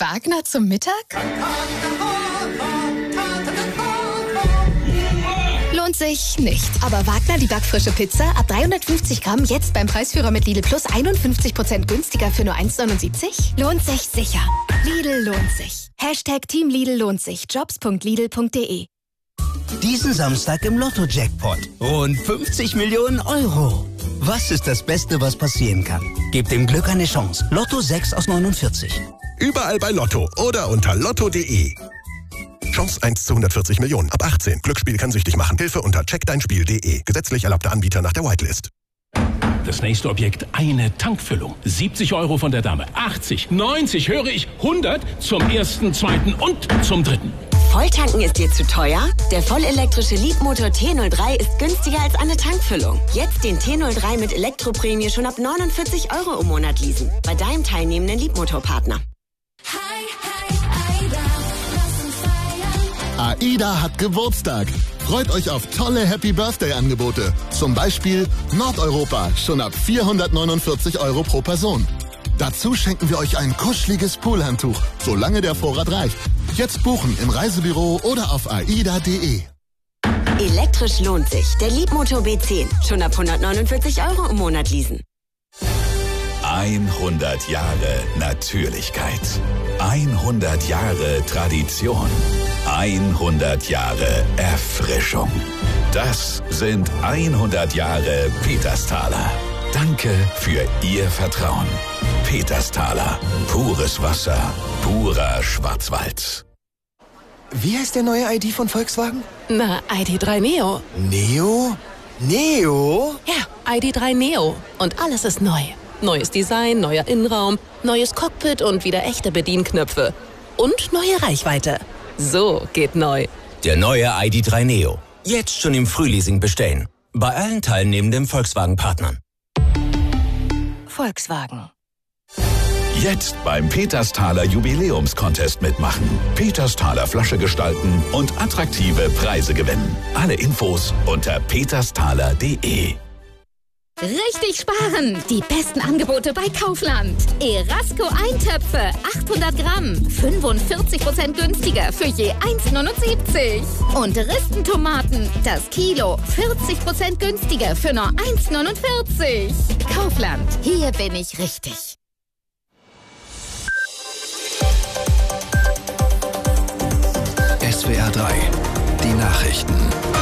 Wagner zum Mittag? Lohnt sich nicht. Aber Wagner, die backfrische Pizza, ab 350 Gramm, jetzt beim Preisführer mit Lidl Plus 51% günstiger für nur 1,79? Lohnt sich sicher. Lidl lohnt sich. Hashtag Team Lidl lohnt sich. Jobs.lidl.de. Diesen Samstag im Lotto-Jackpot. Rund 50 Millionen Euro. Was ist das Beste, was passieren kann? Gebt dem Glück eine Chance. Lotto 6 aus 49. Überall bei Lotto oder unter lotto.de. Chance 1 zu 140 Millionen. Ab 18. Glücksspiel kann süchtig machen. Hilfe unter checkdeinspiel.de. Gesetzlich erlaubter Anbieter nach der Whitelist. Das nächste Objekt, eine Tankfüllung. 70 Euro von der Dame. 80, 90, höre ich, 100 zum ersten, zweiten und zum dritten. Volltanken ist dir zu teuer? Der vollelektrische Leapmotor T03 ist günstiger als eine Tankfüllung. Jetzt den T03 mit Elektroprämie schon ab 49 Euro im Monat leasen. Bei deinem teilnehmenden Leapmotor-Partner. AIDA hat Geburtstag. Freut euch auf tolle Happy-Birthday-Angebote. Zum Beispiel Nordeuropa, schon ab 449 Euro pro Person. Dazu schenken wir euch ein kuscheliges Poolhandtuch, solange der Vorrat reicht. Jetzt buchen im Reisebüro oder auf aida.de. Elektrisch lohnt sich. Der Leapmotor B10, schon ab 149 Euro im Monat leasen. 100 Jahre Natürlichkeit. 100 Jahre Tradition. 100 Jahre Erfrischung. Das sind 100 Jahre Petersthaler. Danke für Ihr Vertrauen. Petersthaler. Pures Wasser. Purer Schwarzwald. Wie heißt der neue ID von Volkswagen? Na, ID3 Neo. Neo? Neo? Ja, ID3 Neo. Und alles ist neu. Neues Design, neuer Innenraum, neues Cockpit und wieder echte Bedienknöpfe. Und neue Reichweite. So geht neu. Der neue ID3 Neo. Jetzt schon im Frühleasing bestellen. Bei allen teilnehmenden Volkswagen-Partnern. Volkswagen. Jetzt beim Petersthaler Jubiläumscontest mitmachen. Petersthaler Flasche gestalten und attraktive Preise gewinnen. Alle Infos unter petersthaler.de. Richtig sparen! Die besten Angebote bei Kaufland. Erasco Eintöpfe, 800 Gramm, 45% günstiger für je 1,79. Und Ristentomaten, das Kilo, 40% günstiger für nur 1,49. Kaufland, hier bin ich richtig. SWR 3, die Nachrichten.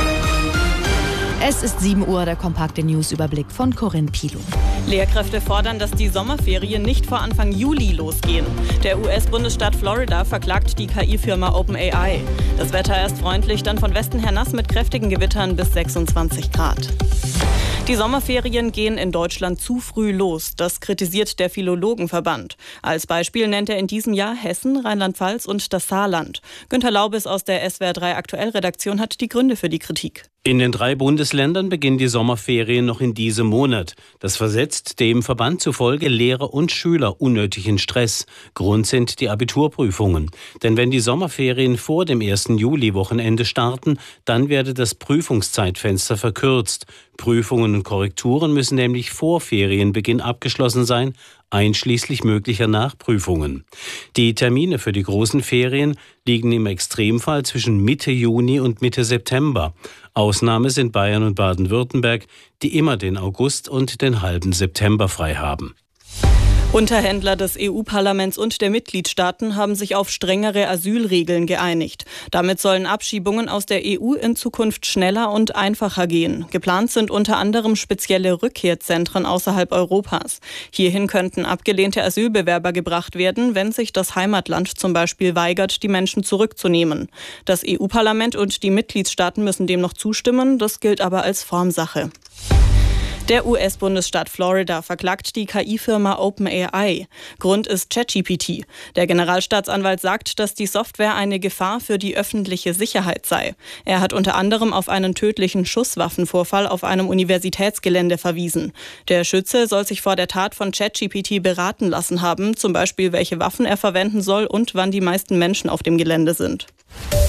Es ist 7 Uhr, der kompakte News-Überblick von Corinne Pilu. Lehrkräfte fordern, dass die Sommerferien nicht vor Anfang Juli losgehen. Der US-Bundesstaat Florida verklagt die KI-Firma OpenAI. Das Wetter erst freundlich, dann von Westen her nass mit kräftigen Gewittern bis 26 Grad. Die Sommerferien gehen in Deutschland zu früh los. Das kritisiert der Philologenverband. Als Beispiel nennt er in diesem Jahr Hessen, Rheinland-Pfalz und das Saarland. Günter Laubes aus der SWR 3 Aktuell-Redaktion hat die Gründe für die Kritik. In den 3 Bundesländern beginnen die Sommerferien noch in diesem Monat. Das versetzt dem Verband zufolge Lehrer und Schüler unnötig in Stress. Grund sind die Abiturprüfungen. Denn wenn die Sommerferien vor dem 1. Juli-Wochenende starten, dann werde das Prüfungszeitfenster verkürzt. Prüfungen und Korrekturen müssen nämlich vor Ferienbeginn abgeschlossen sein, einschließlich möglicher Nachprüfungen. Die Termine für die großen Ferien liegen im Extremfall zwischen Mitte Juni und Mitte September. Ausnahme sind Bayern und Baden-Württemberg, die immer den August und den halben September frei haben. Unterhändler des EU-Parlaments und der Mitgliedstaaten haben sich auf strengere Asylregeln geeinigt. Damit sollen Abschiebungen aus der EU in Zukunft schneller und einfacher gehen. Geplant sind unter anderem spezielle Rückkehrzentren außerhalb Europas. Hierhin könnten abgelehnte Asylbewerber gebracht werden, wenn sich das Heimatland zum Beispiel weigert, die Menschen zurückzunehmen. Das EU-Parlament und die Mitgliedstaaten müssen dem noch zustimmen, das gilt aber als Formsache. Der US-Bundesstaat Florida verklagt die KI-Firma OpenAI. Grund ist ChatGPT. Der Generalstaatsanwalt sagt, dass die Software eine Gefahr für die öffentliche Sicherheit sei. Er hat unter anderem auf einen tödlichen Schusswaffenvorfall auf einem Universitätsgelände verwiesen. Der Schütze soll sich vor der Tat von ChatGPT beraten lassen haben, zum Beispiel welche Waffen er verwenden soll und wann die meisten Menschen auf dem Gelände sind.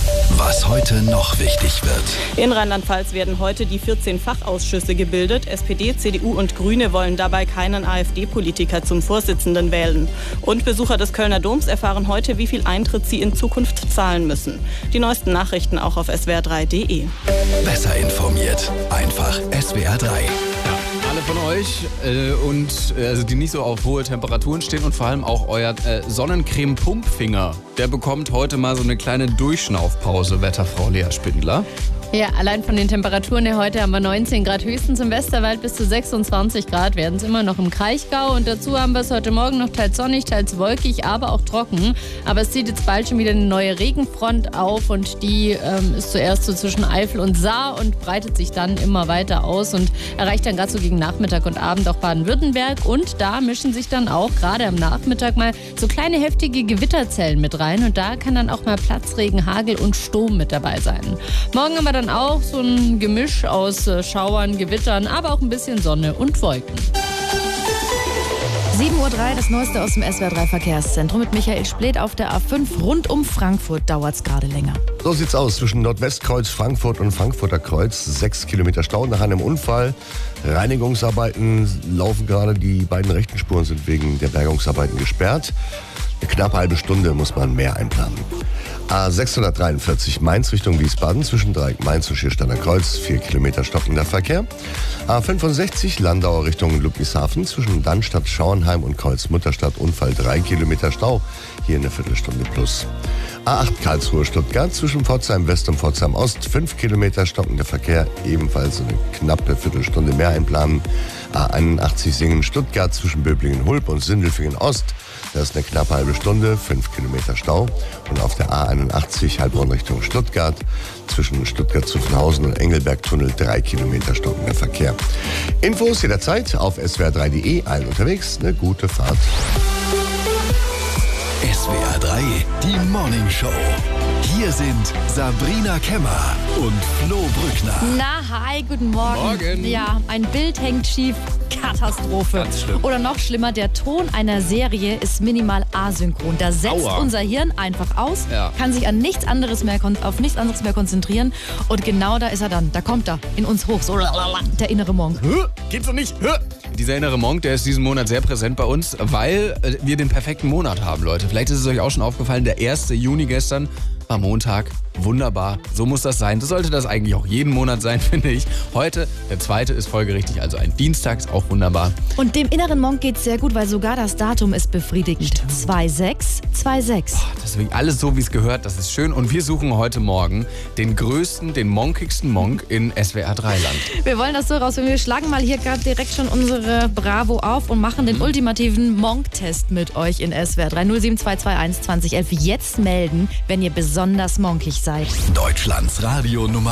Was heute noch wichtig wird. In Rheinland-Pfalz werden heute die 14 Fachausschüsse gebildet. SPD, CDU und Grüne wollen dabei keinen AfD-Politiker zum Vorsitzenden wählen. Und Besucher des Kölner Doms erfahren heute, wie viel Eintritt sie in Zukunft zahlen müssen. Die neuesten Nachrichten auch auf swr3.de. Besser informiert. Einfach SWR3. Alle von euch also die nicht so auf hohe Temperaturen stehen und vor allem auch euer Sonnencreme-Pumpfinger, der bekommt heute mal so eine kleine Durchschnaufpause, Wetterfrau Lea Spindler. Ja, allein von den Temperaturen her heute haben wir 19 Grad höchstens im Westerwald, bis zu 26 Grad werden es immer noch im Kraichgau. Und dazu haben wir es heute Morgen noch teils sonnig, teils wolkig, aber auch trocken. Aber es zieht jetzt bald schon wieder eine neue Regenfront auf und die ist zuerst so zwischen Eifel und Saar und breitet sich dann immer weiter aus und erreicht dann gerade so gegen Nachmittag und Abend auch Baden-Württemberg. Und da mischen sich dann auch gerade am Nachmittag mal so kleine heftige Gewitterzellen mit rein. Und da kann dann auch mal Platzregen, Hagel und Sturm mit dabei sein. Morgen haben wir dann auch so ein Gemisch aus Schauern, Gewittern, aber auch ein bisschen Sonne und Wolken. 7.03 Uhr, das Neueste aus dem SWR3 Verkehrszentrum mit Michael Spleth auf der A5. Rund um Frankfurt dauert es gerade länger. So sieht's aus zwischen Nordwestkreuz Frankfurt und Frankfurter Kreuz. 6 Kilometer Stau nach einem Unfall. Reinigungsarbeiten laufen gerade. Die beiden rechten Spuren sind wegen der Bergungsarbeiten gesperrt. Eine knappe halbe Stunde muss man mehr einplanen. A643 Mainz Richtung Wiesbaden zwischen Dreieck Mainz und Schiersteiner Kreuz. 4 Kilometer stockender Verkehr. A65 Landauer Richtung Ludwigshafen zwischen Dannstatt, Schauenheim und Kreuz-Mutterstadt. Unfall 3 Kilometer Stau. Hier eine Viertelstunde plus. A8 Karlsruhe Stuttgart zwischen Pforzheim West und Pforzheim Ost. 5 Kilometer stockender Verkehr. Ebenfalls eine knappe Viertelstunde mehr einplanen. A81 Singen Stuttgart zwischen Böblingen-Hulb und Sindelfingen Ost. Das ist eine knappe halbe Stunde, 5 Kilometer Stau. Und auf der A81 Heilbronn Richtung Stuttgart zwischen Stuttgart-Zuffenhausen und Engelberg-Tunnel 3 Kilometer stockender Verkehr. Infos jederzeit auf swr3.de. Allen unterwegs eine gute Fahrt. SWR3, die Morning Show. Hier sind Sabrina Kemmer und Flo Brückner. Na, hi, guten Morgen. Morgen. Ja, ein Bild hängt schief. Katastrophe. Ganz schlimm. Oder noch schlimmer, der Ton einer Serie ist minimal asynchron. Da setzt unser Hirn einfach aus, kann sich an nichts anderes mehr konzentrieren und genau da ist er dann. Da kommt er in uns hoch. So, der innere Monk. Geht's doch nicht. Dieser innere Monk, der ist diesen Monat sehr präsent bei uns, weil wir den perfekten Monat haben, Leute. Vielleicht ist es euch auch schon aufgefallen, der 1. Juni gestern war Montag. Wunderbar. So muss das sein. So sollte das eigentlich auch jeden Monat sein, finde ich. Heute, der 2. ist folgerichtig, also ein Dienstag, ist auch wunderbar. Und dem inneren Monk geht's sehr gut, weil sogar das Datum ist befriedigend. 2626. Deswegen alles so, wie es gehört. Das ist schön. Und wir suchen heute Morgen den größten, den monkigsten Monk in SWR3-Land. Wir wollen das so rausfinden. Wir schlagen mal hier gerade direkt schon unsere Bravo auf und machen den ultimativen Monk-Test mit euch in SWR3. 07221 2011. Jetzt melden, wenn ihr besonders monkig seid. Deutschlands Radio Nummer